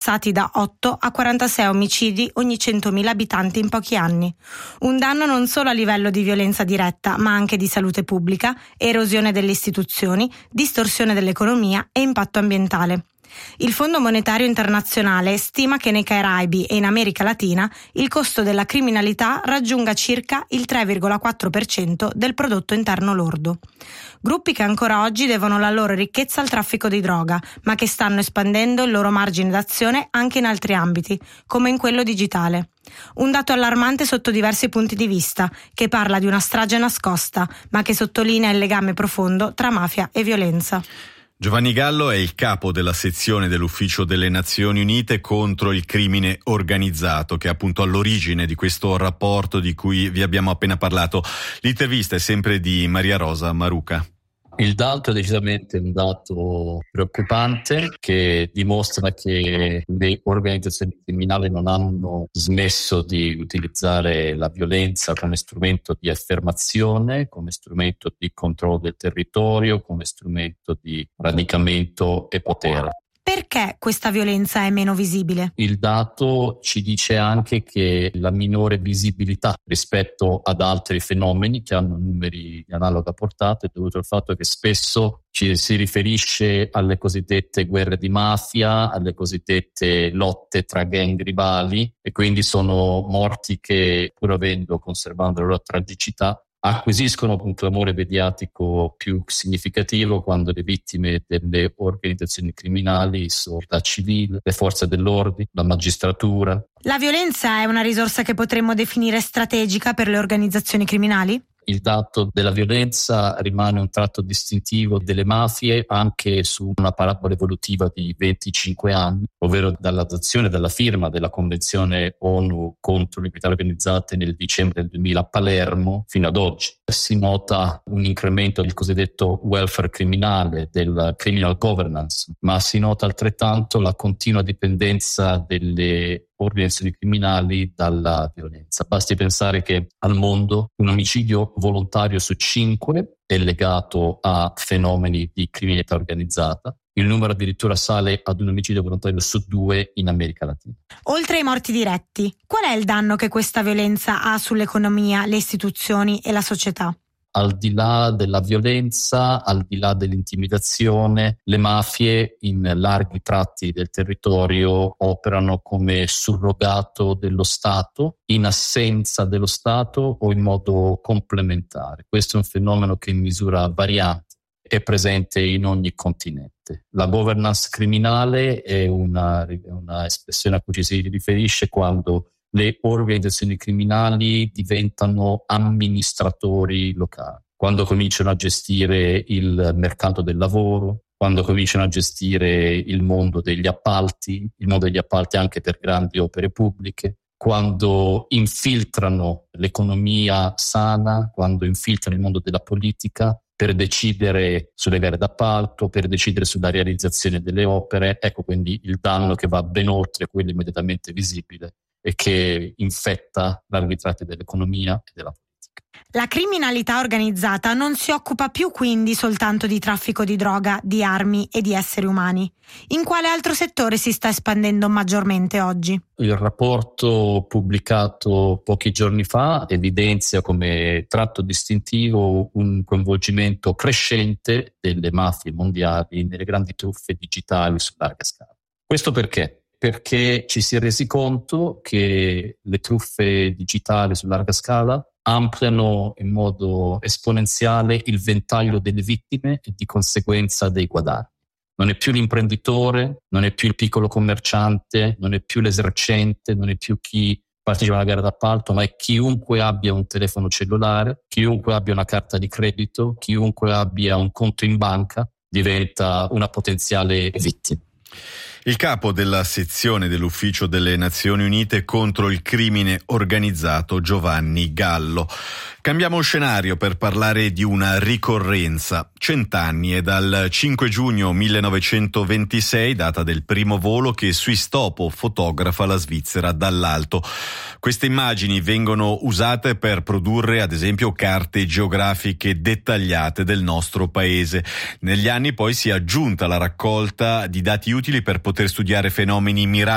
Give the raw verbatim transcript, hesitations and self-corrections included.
passati da otto a quarantasei omicidi ogni centomila abitanti in pochi anni. Un danno non solo a livello di violenza diretta, ma anche di salute pubblica, erosione delle istituzioni, distorsione dell'economia e impatto ambientale. Il Fondo Monetario Internazionale stima che nei Caraibi e in America Latina il costo della criminalità raggiunga circa il tre virgola quattro per cento del prodotto interno lordo. Gruppi che ancora oggi devono la loro ricchezza al traffico di droga, ma che stanno espandendo il loro margine d'azione anche in altri ambiti, come in quello digitale. Un dato allarmante sotto diversi punti di vista, che parla di una strage nascosta, ma che sottolinea il legame profondo tra mafia e violenza. Giovanni Gallo è il capo della sezione dell'Ufficio delle Nazioni Unite contro il crimine organizzato, che è appunto all'origine di questo rapporto di cui vi abbiamo appena parlato. L'intervista è sempre di Maria Rosa Maruca. Il dato è decisamente un dato preoccupante che dimostra che le organizzazioni criminali non hanno smesso di utilizzare la violenza come strumento di affermazione, come strumento di controllo del territorio, come strumento di radicamento e potere. Perché questa violenza è meno visibile? Il dato ci dice anche che la minore visibilità rispetto ad altri fenomeni che hanno numeri di analoga portata è dovuto al fatto che spesso ci si riferisce alle cosiddette guerre di mafia, alle cosiddette lotte tra gang rivali, e quindi sono morti che, pur avendo conservato la loro tragicità, acquisiscono un clamore mediatico più significativo quando le vittime delle organizzazioni criminali sono la civile, le forze dell'ordine, la magistratura. La violenza è una risorsa che potremmo definire strategica per le organizzazioni criminali? Il dato della violenza rimane un tratto distintivo delle mafie anche su una parabola evolutiva di venticinque anni, ovvero dall'adozione della firma della Convenzione ONU contro le criminalità organizzate nel dicembre del duemila a Palermo fino ad oggi. Si nota un incremento del cosiddetto welfare criminale, del criminal governance, ma si nota altrettanto la continua dipendenza delle organizzazioni criminali dalla violenza. Basti pensare che al mondo un omicidio volontario su cinque è legato a fenomeni di criminalità organizzata. Il numero addirittura sale ad un omicidio volontario su due in America Latina. Oltre ai morti diretti, qual è il danno che questa violenza ha sull'economia, le istituzioni e la società? Al di là della violenza, al di là dell'intimidazione, le mafie in larghi tratti del territorio operano come surrogato dello Stato, in assenza dello Stato o in modo complementare. Questo è un fenomeno che in misura variante è presente in ogni continente. La governance criminale è una, una espressione a cui ci si riferisce quando le organizzazioni criminali diventano amministratori locali, quando cominciano a gestire il mercato del lavoro, quando cominciano a gestire il mondo degli appalti, il mondo degli appalti anche per grandi opere pubbliche, quando infiltrano l'economia sana, quando infiltrano il mondo della politica per decidere sulle gare d'appalto, per decidere sulla realizzazione delle opere. Ecco quindi il danno che va ben oltre quello immediatamente visibile e che infetta larghi tratti dell'economia e della politica. La criminalità organizzata non si occupa più quindi soltanto di traffico di droga, di armi e di esseri umani. In quale altro settore si sta espandendo maggiormente oggi? Il rapporto pubblicato pochi giorni fa evidenzia come tratto distintivo un coinvolgimento crescente delle mafie mondiali nelle grandi truffe digitali su larga scala. Questo perché? Perché ci si è resi conto che le truffe digitali su larga scala ampliano in modo esponenziale il ventaglio delle vittime e di conseguenza dei guadagni. Non è più l'imprenditore, non è più il piccolo commerciante, non è più l'esercente, non è più chi partecipa alla gara d'appalto, ma è chiunque abbia un telefono cellulare, chiunque abbia una carta di credito, chiunque abbia un conto in banca diventa una potenziale vittima. Il capo della sezione dell'Ufficio delle Nazioni Unite contro il crimine organizzato, Giovanni Gallo. Cambiamo scenario per parlare di una ricorrenza. Cent'anni è dal cinque giugno millenovecentoventisei, data del primo volo che Swiss-Topo fotografa la Svizzera dall'alto. Queste immagini vengono usate per produrre, ad esempio, carte geografiche dettagliate del nostro paese. Negli anni poi si è aggiunta la raccolta di dati utili per poter studiare fenomeni mirati